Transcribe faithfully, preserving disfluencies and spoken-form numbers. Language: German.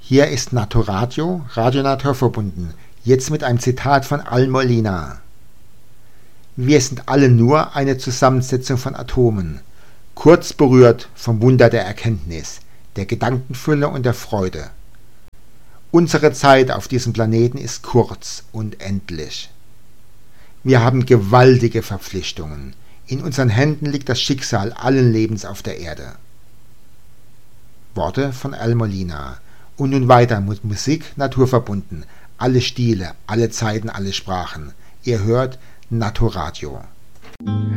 Hier ist Naturradio, Radio Naturverbunden, jetzt mit einem Zitat von Al Molina. Wir sind alle nur eine Zusammensetzung von Atomen, kurz berührt vom Wunder der Erkenntnis, der Gedankenfülle und der Freude. Unsere Zeit auf diesem Planeten ist kurz und endlich. Wir haben gewaltige Verpflichtungen. In unseren Händen liegt das Schicksal allen Lebens auf der Erde. Worte von Al Molina. Und nun weiter mit Musik naturverbunden. Alle Stile, alle Zeiten, alle Sprachen. Ihr hört Naturradio.